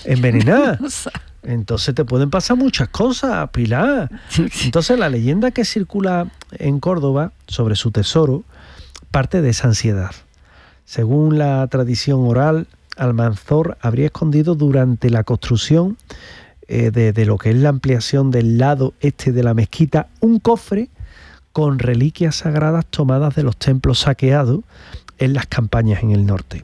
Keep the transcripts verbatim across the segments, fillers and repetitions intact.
envenenada. Entonces te pueden pasar muchas cosas, Pilar. Entonces la leyenda que circula en Córdoba sobre su tesoro parte de esa ansiedad. Según la tradición oral, Almanzor habría escondido durante la construcción eh, de, de lo que es la ampliación del lado este de la mezquita un cofre con reliquias sagradas tomadas de los templos saqueados en las campañas en el norte.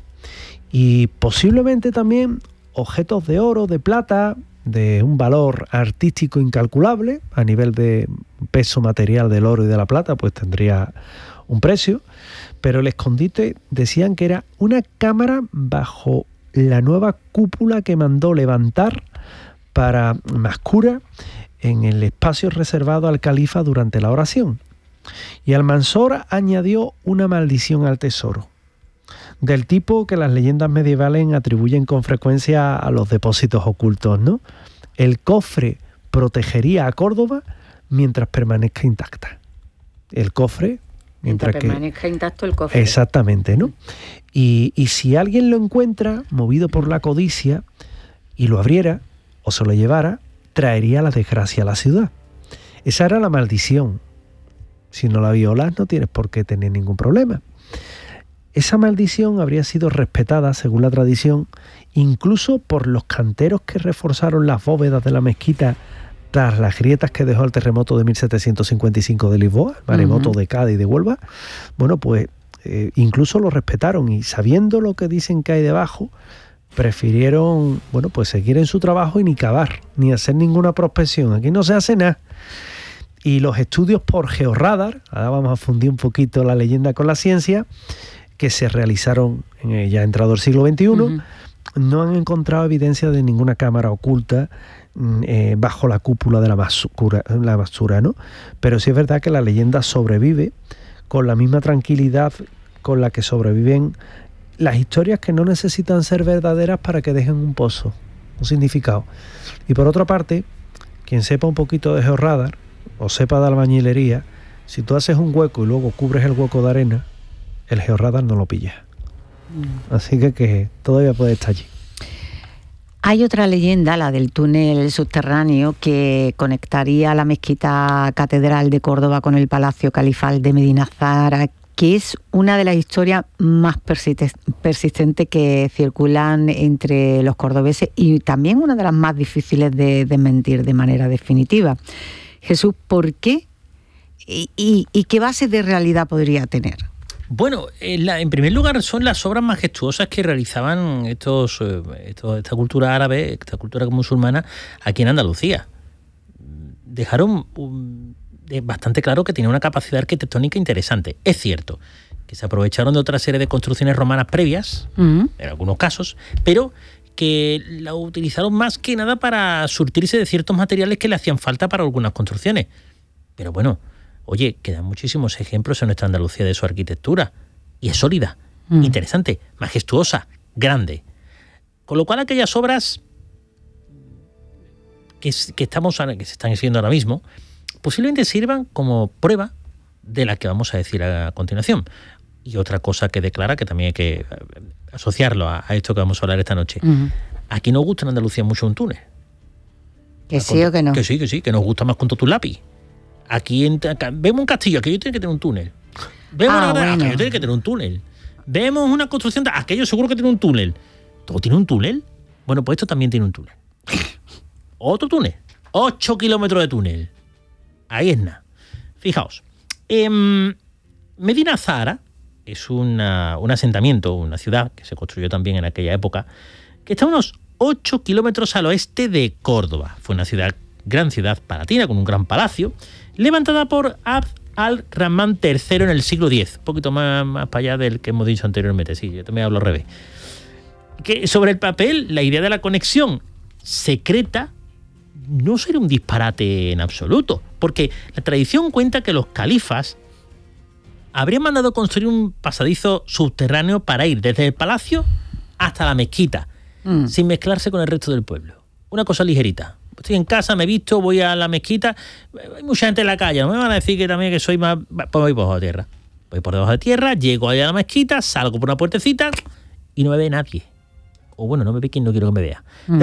Y posiblemente también objetos de oro, de plata, de un valor artístico incalculable, a nivel de peso material del oro y de la plata, pues tendría un precio, pero el escondite decían que era una cámara bajo la nueva cúpula que mandó levantar para Mascura en el espacio reservado al califa durante la oración. Y Almanzor añadió una maldición al tesoro, del tipo que las leyendas medievales atribuyen con frecuencia a los depósitos ocultos, ¿no? El cofre protegería a Córdoba mientras permanezca intacta. El cofre... Mientras, mientras permanezca que, intacto el cofre. Exactamente, ¿no? Y, y si alguien lo encuentra, movido por la codicia, y lo abriera o se lo llevara, traería la desgracia a la ciudad. Esa era la maldición. Si no la violas, no tienes por qué tener ningún problema. Esa maldición habría sido respetada, según la tradición, incluso por los canteros que reforzaron las bóvedas de la mezquita tras las grietas que dejó el terremoto de mil setecientos cincuenta y cinco de Lisboa, el maremoto uh-huh. de Cádiz y de Huelva. Bueno, pues eh, incluso lo respetaron y sabiendo lo que dicen que hay debajo, prefirieron, bueno, pues seguir en su trabajo y ni cavar, ni hacer ninguna prospección. Aquí no se hace nada. Y los estudios por georradar, ahora vamos a fundir un poquito la leyenda con la ciencia, que se realizaron en, ya entrado el siglo veintiuno, uh-huh. no han encontrado evidencia de ninguna cámara oculta eh, bajo la cúpula de la basura, la basura, ¿no? Pero sí es verdad que la leyenda sobrevive con la misma tranquilidad con la que sobreviven las historias que no necesitan ser verdaderas para que dejen un pozo, un significado. Y por otra parte, quien sepa un poquito de georradar o sepa de albañilería, si tú haces un hueco y luego cubres el hueco de arena, el georradar no lo pilla. Mm. Así que, que todavía puede estar allí. Hay otra leyenda, la del túnel subterráneo que conectaría la mezquita catedral de Córdoba con el palacio califal de Medina Zahara, que es una de las historias más persistentes que circulan entre los cordobeses y también una de las más difíciles de desmentir de manera definitiva. Jesús, ¿por qué y, y, y qué base de realidad podría tener? Bueno, en, la, en primer lugar son las obras majestuosas que realizaban estos, estos esta cultura árabe, esta cultura musulmana aquí en Andalucía. Dejaron un, de bastante claro que tenía una capacidad arquitectónica interesante. Es cierto que se aprovecharon de otra serie de construcciones romanas previas, uh-huh. en algunos casos, pero que la utilizaron más que nada para surtirse de ciertos materiales que le hacían falta para algunas construcciones. Pero bueno, oye, quedan muchísimos ejemplos en nuestra Andalucía de su arquitectura. Y es sólida, mm. interesante, majestuosa, grande. Con lo cual aquellas obras que, que, estamos, que se están haciendo ahora mismo posiblemente sirvan como prueba de la que vamos a decir a continuación. Y otra cosa que declara, que también hay que asociarlo a, a esto que vamos a hablar esta noche. Mm. Aquí nos gusta en Andalucía mucho un túnel. Que sí o que no. Que sí, que sí, que nos gusta más con todo tu lápiz. Aquí en, acá, vemos un castillo, aquello tiene que tener un túnel. Vemos ah, una, bueno. aquello tiene que tener un túnel. Vemos una construcción, aquello seguro que tiene un túnel. ¿Todo tiene un túnel? Bueno, pues esto también tiene un túnel. Otro túnel. Ocho kilómetros de túnel. Ahí es nada. Fijaos. Eh, Medina Zahara es una, un asentamiento, una ciudad que se construyó también en aquella época, que está a unos ocho kilómetros al oeste de Córdoba. Fue una ciudad, gran ciudad palatina, con un gran palacio, levantada por Abd al-Rahman tercero en el siglo diez, un poquito más, más para allá del que hemos dicho anteriormente. Sí, yo también hablo al revés. Que sobre el papel, la idea de la conexión secreta no sería un disparate en absoluto, porque la tradición cuenta que los califas habrían mandado construir un pasadizo subterráneo para ir desde el palacio hasta la mezquita, mm. sin mezclarse con el resto del pueblo. Una cosa ligerita. Estoy en casa, me he visto, voy a la mezquita, hay mucha gente en la calle, no me van a decir que también que soy más... Pues voy por debajo de tierra. Voy por debajo de tierra, llego allá a la mezquita, salgo por una puertecita y no me ve nadie. O bueno, no me ve quien no quiero que me vea. Mm.